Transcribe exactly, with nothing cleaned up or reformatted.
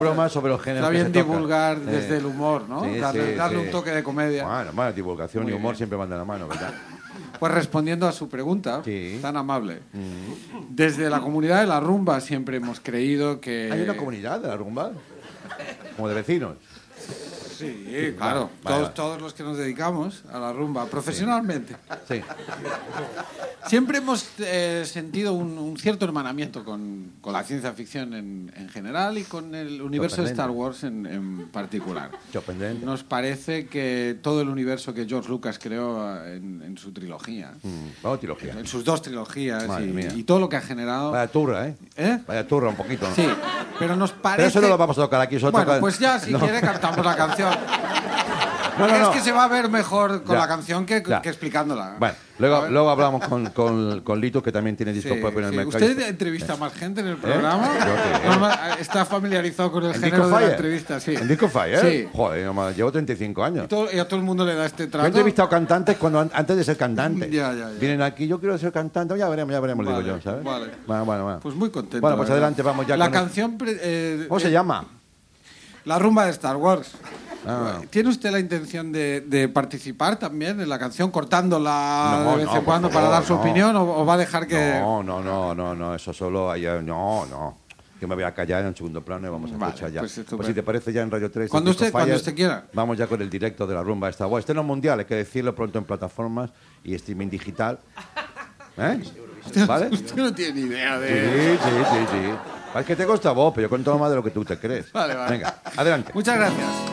bromas sobre los géneros. Está bien que se divulgar tocan. desde Eh, el humor, ¿no? sí, darle sí, darle sí. un toque de comedia. Bueno, bueno, divulgación Muy y humor bien. siempre van de la mano, ¿verdad? Pues respondiendo a su pregunta, Sí. tan amable. Desde la comunidad de la rumba siempre hemos creído que... ¿Hay una comunidad de la rumba? Como de vecinos. Sí, claro. Vale, todos, vale. todos los que nos dedicamos a la rumba profesionalmente. Sí. Siempre hemos eh, sentido un, un cierto hermanamiento con, con la ciencia ficción en, en general y con el universo de Sorprendente. Star Wars en, en particular. Sorprendente. Nos parece que todo el universo que George Lucas creó en, en su trilogía, Mm, vamos, trilogía. en sus dos trilogías Madre y, mía. y todo lo que ha generado... Vaya turra, ¿eh? ¿Eh? Vaya turra un poquito, ¿no? Sí, pero nos parece... Pero eso no lo vamos a tocar aquí. Eso Bueno, toca- pues ya, si No. quiere, cantamos la canción. No, no, es no. que se va a ver mejor con Ya. la canción que, Ya. que explicándola. Bueno, A luego, ver. luego hablamos con, con, con Lito, que también tiene disco Sí, propio en el sí. mercado. ¿Usted entrevista a más gente en el programa? Yo qué. Normal- ¿Está familiarizado con el ¿En género Disco de la Fire? entrevista? Sí. ¿En Disco Fire? Sí. Joder, no más, llevo treinta y cinco años. Y, todo- y a todo el mundo le da este Yo trato. he entrevistado cantantes cuando, an- antes de ser cantante. Ya, ya, ya. Vienen aquí, yo quiero ser cantante. Ya veremos, ya veremos, Vale, digo yo, ¿sabes? vale. Bueno, bueno, bueno. Pues muy contento. Bueno, pues la verdad. adelante, vamos ya La con el- canción... pre- eh, ¿Cómo se eh, llama? La rumba de Star Wars. Ah. ¿Tiene usted la intención de, de participar también en la canción, cortándola No, de vez no, en por cuando para favor, dar su no. opinión o, o va a dejar que... No, no, no, no, no, eso solo hay... No, no. Yo me voy a callar en un segundo plano y vamos a Vale, escuchar ya. pues estupendo. Pues si te parece ya en Radio tres. Cuando en Disco usted- cuando Fire, usted quiera. Vamos ya con el directo de la rumba esta. Bueno, este no es mundial, hay que decirlo pronto en plataformas y streaming digital. ¿Eh? ¿Vale? Sí, Usted no tiene ni idea sí, de... sí, sí. Es que te gusta vos, pero yo cuento más de lo que tú te crees. Vale, vale. Venga, adelante. Muchas gracias.